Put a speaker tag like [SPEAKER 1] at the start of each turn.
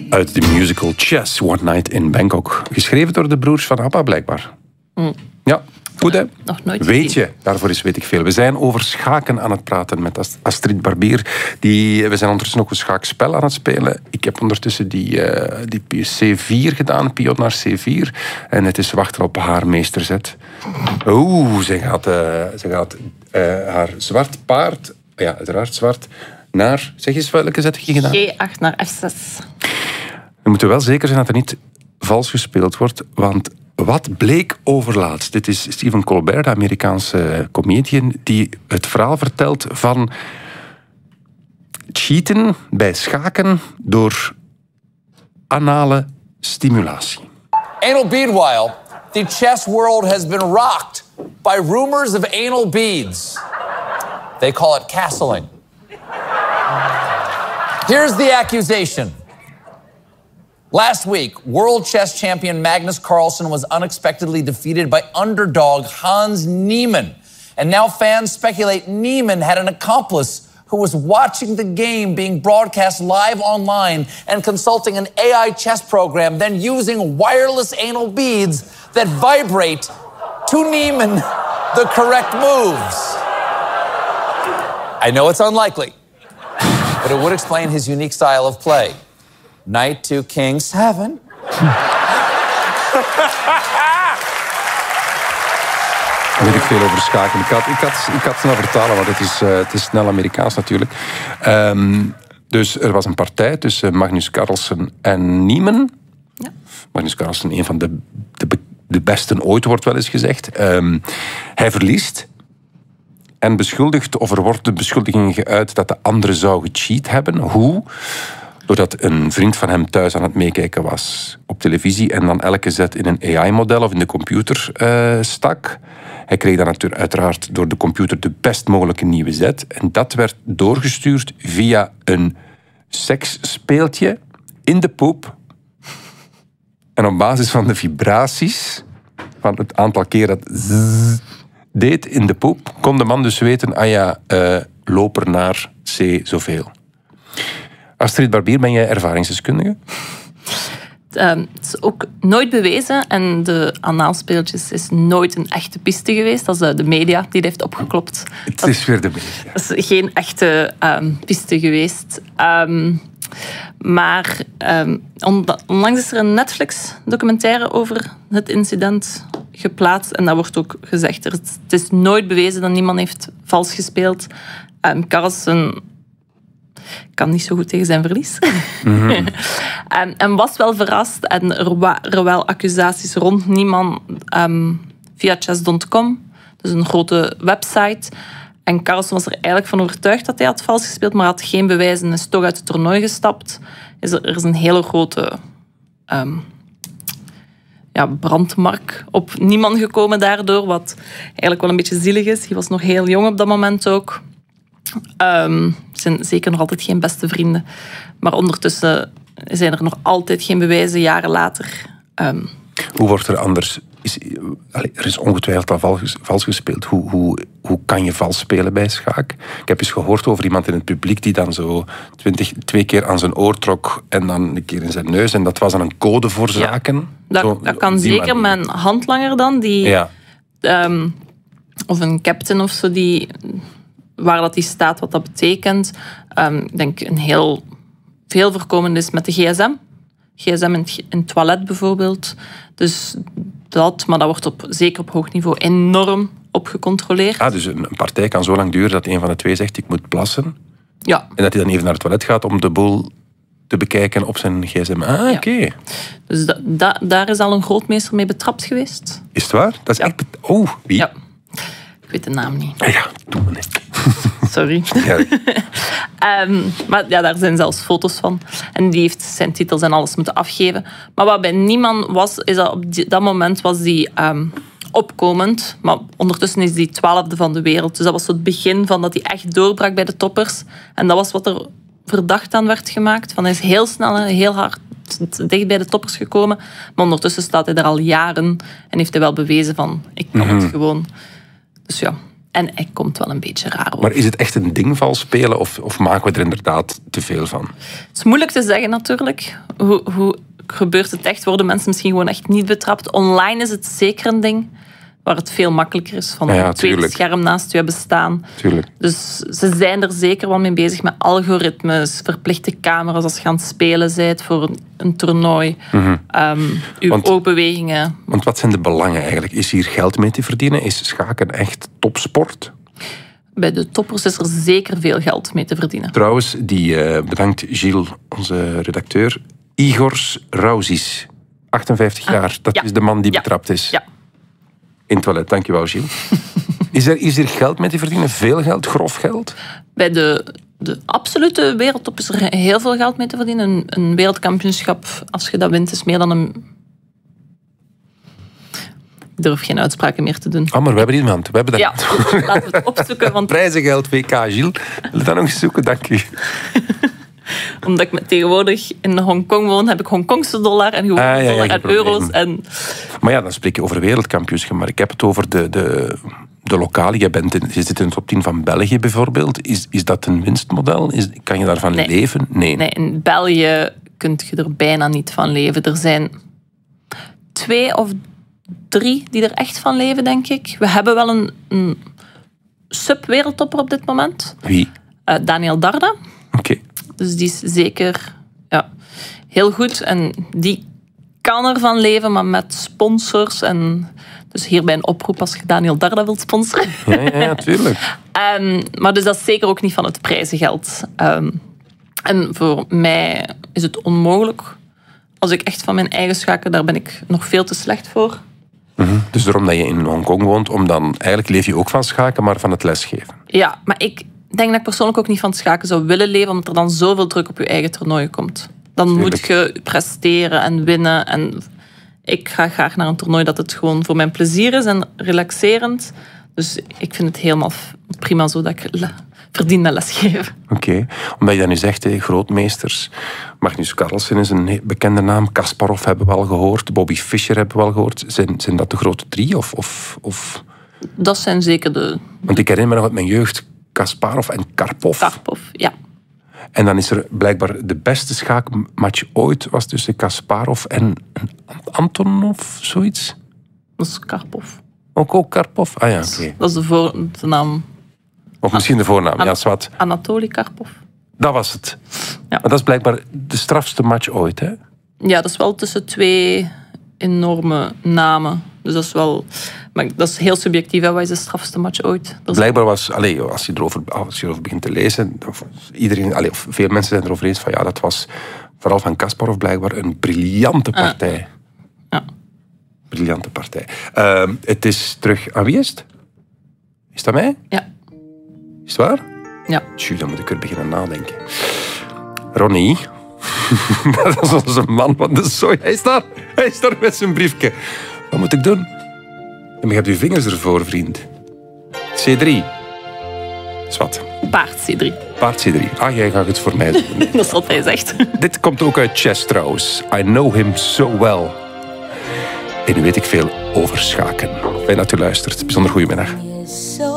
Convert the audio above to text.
[SPEAKER 1] uit de musical Chess, One Night in Bangkok. Geschreven door de broers van ABBA, blijkbaar. Ja, goed hè?
[SPEAKER 2] Nog nooit
[SPEAKER 1] Weet
[SPEAKER 2] gezien.
[SPEAKER 1] je, daarvoor is weet ik veel. We zijn over schaken aan het praten met Astrid Barbier. We zijn ondertussen ook een schaakspel aan het spelen. Ik heb ondertussen die C4 gedaan, pion naar C4. En het is wachten op haar meesterzet. Oeh, ze gaat haar zwart paard, ja, uiteraard zwart, naar... Zeg eens welke zet heb je gedaan?
[SPEAKER 2] G8 naar F6.
[SPEAKER 1] We moeten wel zeker zijn dat er niet vals gespeeld wordt, want wat bleek overlaatst? Dit is Stephen Colbert, de Amerikaanse comedian, die het verhaal vertelt van cheaten bij schaken door anale stimulatie.
[SPEAKER 3] Anal bead while, the chess world has been rocked by rumors of anal beads. They call it castling. Here's the accusation. Last week, world chess champion Magnus Carlsen was unexpectedly defeated by underdog Hans Niemann. And now fans speculate Niemann had an accomplice who was watching the game being broadcast live online and consulting an AI chess program, then using wireless anal beads that vibrate to Niemann the correct moves. I know it's unlikely, but it would explain his unique style of play. Knight to king 7.
[SPEAKER 1] Weet ik veel over schaken. Ik had snel vertalen, want het is snel Amerikaans natuurlijk. Dus er was een partij tussen Magnus Carlsen en Niemann.
[SPEAKER 2] Ja.
[SPEAKER 1] Magnus Carlsen, een van de besten ooit, wordt wel eens gezegd. Hij verliest en beschuldigt, of er wordt de beschuldiging geuit dat de andere zou gecheat hebben. Hoe? Doordat een vriend van hem thuis aan het meekijken was op televisie en dan elke zet in een AI-model of in de computer stak. Hij kreeg dan uiteraard door de computer de best mogelijke nieuwe zet. En dat werd doorgestuurd via een seksspeeltje in de poep. En op basis van de vibraties, van het aantal keer dat zzz deed in de poep, kon de man dus weten, loper naar C zoveel. Astrid Barbier, ben jij ervaringsdeskundige?
[SPEAKER 2] Het is ook nooit bewezen en de anaalspeeltjes is nooit een echte piste geweest. Dat is de media die het heeft opgeklopt.
[SPEAKER 1] Het is weer de media.
[SPEAKER 2] Dat is geen echte piste geweest. Maar onlangs is er een Netflix-documentaire over het incident geplaatst. En daar wordt ook gezegd, het is nooit bewezen dat niemand heeft vals gespeeld. Carlsen kan niet zo goed tegen zijn verlies. Mm-hmm. En was wel verrast. En er waren wel accusaties rond niemand via chess.com. Dus een grote website. En Carlsen was er eigenlijk van overtuigd dat hij had vals gespeeld, maar had geen bewijzen en is toch uit het toernooi gestapt. Er is een hele grote brandmark op niemand gekomen daardoor, wat eigenlijk wel een beetje zielig is. Hij was nog heel jong op dat moment ook. Zijn zeker nog altijd geen beste vrienden. Maar ondertussen zijn er nog altijd geen bewijzen, jaren later.
[SPEAKER 1] Hoe wordt er anders... Er is ongetwijfeld al vals gespeeld. Hoe kan je vals spelen bij schaak? Ik heb eens gehoord over iemand in het publiek die dan zo 2 keer aan zijn oor trok en dan een keer in zijn neus. En dat was dan een code voor zaken.
[SPEAKER 2] Ja, dat kan zeker met een handlanger dan. Of een captain of zo, waar dat die staat, wat dat betekent. Ik denk een heel veel voorkomend is met de gsm. gsm in het toilet bijvoorbeeld. Dus maar dat wordt zeker op hoog niveau enorm op gecontroleerd.
[SPEAKER 1] Dus een partij kan zo lang duren dat een van de twee zegt, ik moet plassen.
[SPEAKER 2] Ja.
[SPEAKER 1] En dat hij dan even naar het toilet gaat om de boel te bekijken op zijn gsm. Oké.
[SPEAKER 2] Dus daar is al een grootmeester mee betrapt geweest.
[SPEAKER 1] Is het waar? Dat is echt... Wie?
[SPEAKER 2] Ja. Ik weet de naam niet.
[SPEAKER 1] Ja, doe me niet.
[SPEAKER 2] Sorry.
[SPEAKER 1] Ja.
[SPEAKER 2] Maar ja, daar zijn zelfs foto's van. En die heeft zijn titels en alles moeten afgeven. Maar wat bij niemand was, is dat op dat moment was die opkomend. Maar ondertussen is die 12e van de wereld. Dus dat was zo het begin van dat hij echt doorbrak bij de toppers. En dat was wat er verdacht aan werd gemaakt. Hij is heel snel en heel hard dicht bij de toppers gekomen. Maar ondertussen staat hij er al jaren en heeft hij wel bewezen van, ik kan het gewoon. Dus ja, En hij komt wel een beetje raar over.
[SPEAKER 1] Maar is het echt een ding vals spelen of maken we er inderdaad te veel van?
[SPEAKER 2] Het is moeilijk te zeggen natuurlijk. Hoe gebeurt het echt? Worden mensen misschien gewoon echt niet betrapt? Online is het zeker een ding waar het veel makkelijker is van een tweede scherm naast je hebben staan.
[SPEAKER 1] Tuurlijk.
[SPEAKER 2] Dus ze zijn er zeker wel mee bezig met algoritmes, verplichte camera's als je aan het spelen bent voor een toernooi, uw oogbewegingen.
[SPEAKER 1] Want wat zijn de belangen eigenlijk? Is hier geld mee te verdienen? Is schaken echt topsport?
[SPEAKER 2] Bij de toppers is er zeker veel geld mee te verdienen.
[SPEAKER 1] Trouwens, bedankt Gilles, onze redacteur. Igor Rauzis, 58 jaar. Dat is de man die betrapt is.
[SPEAKER 2] Ja.
[SPEAKER 1] In het toilet, dankjewel Gilles. Is er geld mee te verdienen? Veel geld? Grof geld?
[SPEAKER 2] Bij de absolute wereldtop is er heel veel geld mee te verdienen. Een wereldkampioenschap, als je dat wint, is meer dan een... Ik durf geen uitspraken meer te doen.
[SPEAKER 1] Maar we hebben iemand. We hebben dat.
[SPEAKER 2] Ja, dus laten we het opzoeken. Want...
[SPEAKER 1] Prijzengeld WK, Gilles. Wil je dat nog eens zoeken? Dank u.
[SPEAKER 2] Omdat ik tegenwoordig in Hongkong woon, heb ik Hongkongse dollar en gewone dollar en euro's. En...
[SPEAKER 1] Maar ja, dan spreek je over wereldkampioenschap. Maar ik heb het over de lokale. Je zit in de top 10 van België bijvoorbeeld. Is dat een winstmodel? Kan je daarvan leven? Nee,
[SPEAKER 2] in België kun je er bijna niet van leven. Er zijn 2 of 3 die er echt van leven, denk ik. We hebben wel een sub-wereldtopper op dit moment.
[SPEAKER 1] Wie?
[SPEAKER 2] Daniel Darda.
[SPEAKER 1] Oké.
[SPEAKER 2] Dus die is zeker heel goed. En die kan ervan leven, maar met sponsors. En dus hierbij een oproep als je Daniel Darda wilt sponsoren.
[SPEAKER 1] Ja, tuurlijk.
[SPEAKER 2] Maar dus dat is zeker ook niet van het prijzengeld. En voor mij is het onmogelijk. Als ik echt van mijn eigen schaken, daar ben ik nog veel te slecht voor.
[SPEAKER 1] Dus daarom dat je in Hongkong woont, eigenlijk leef je ook van schaken, maar van het lesgeven.
[SPEAKER 2] Ja, maar ik denk dat ik persoonlijk ook niet van het schaken zou willen leven, omdat er dan zoveel druk op je eigen toernooi komt. Dan moet je presteren en winnen. En ik ga graag naar een toernooi dat het gewoon voor mijn plezier is en relaxerend. Dus ik vind het helemaal prima zo dat ik verdien met lesgeven.
[SPEAKER 1] Oké. Omdat je dat nu zegt, grootmeesters. Magnus Carlsen is een bekende naam. Kasparov hebben we al gehoord. Bobby Fischer hebben we al gehoord. Zijn dat de grote 3? Of?
[SPEAKER 2] Dat zijn zeker de...
[SPEAKER 1] Want ik herinner me nog uit mijn jeugd Kasparov en Karpov.
[SPEAKER 2] Karpov, ja.
[SPEAKER 1] En dan is er blijkbaar de beste schaakmatch ooit was tussen Kasparov en Antonov, zoiets.
[SPEAKER 2] Dat is Karpov.
[SPEAKER 1] Ook Karpov? Ah ja, oké.
[SPEAKER 2] Dat is de naam.
[SPEAKER 1] Of misschien de voornaam, ja, zwart.
[SPEAKER 2] Anatoly Karpov.
[SPEAKER 1] Dat was het.
[SPEAKER 2] Ja.
[SPEAKER 1] Maar dat is blijkbaar de strafste match ooit, hè?
[SPEAKER 2] Ja, dat is wel tussen 2 enorme namen. Dus dat is wel... Maar dat is heel subjectief, hè. Wat is de strafste match ooit?
[SPEAKER 1] Blijkbaar was... als je erover begint te lezen... Of veel mensen zijn erover eens van... Ja, dat was vooral van Kasparov blijkbaar een briljante partij.
[SPEAKER 2] Ja.
[SPEAKER 1] Briljante partij. Het is terug... Aan wie is het? Is dat mij?
[SPEAKER 2] Ja.
[SPEAKER 1] Is het waar?
[SPEAKER 2] Ja.
[SPEAKER 1] Tju, dan moet ik er beginnen nadenken. Ronnie... dat is onze man van de zooi. Hij is daar met zijn briefje. Wat moet ik doen? Ja, maar je hebt je vingers ervoor, vriend. C3. Zwat.
[SPEAKER 2] Paard C3.
[SPEAKER 1] Paard C3. Ah, jij gaat het voor mij doen.
[SPEAKER 2] Dat is wat hij zegt.
[SPEAKER 1] Dit komt ook uit chess trouwens. I know him so well. En nu weet ik veel over schaken. Fijn dat u luistert. Bijzonder goedemiddag.